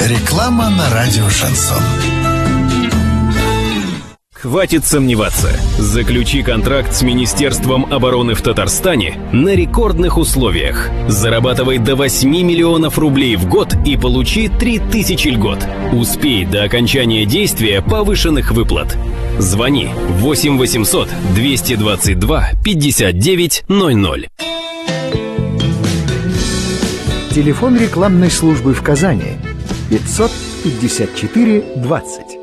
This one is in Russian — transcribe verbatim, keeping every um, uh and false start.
Реклама на радио «Шансон». Хватит сомневаться. Заключи контракт с Министерством обороны в Татарстане на рекордных условиях. Зарабатывай до восьми миллионов рублей в год и получи три тысячи льгот. Успей до окончания действия повышенных выплат. Звони восемь восемьсот двести двадцать два пятьдесят девять ноль ноль. Телефон рекламной службы в Казани пятьсот пятьдесят четыре двадцать.